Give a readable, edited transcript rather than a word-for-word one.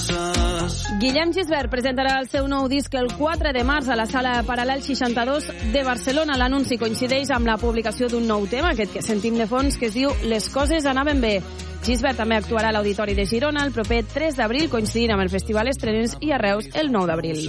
Guillem Gisbert presentarà el seu nou disc el 4 de març a la Sala Paral·lel 62 de Barcelona. L'anunci coincideix amb la publicació d'un nou tema, aquest que sentim de fons, que es diu Les coses anaven bé. Gisbert també actuarà a l'Auditori de Girona el proper 3 d'abril, coincidint amb el Festival Estrenes, i a Reus el 9 d'abril.